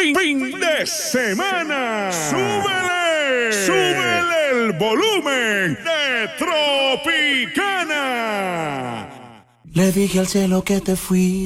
Fin de semana. ¡Súbele! ¡Súbele el volumen de Tropicana! Le dije al cielo que te fui.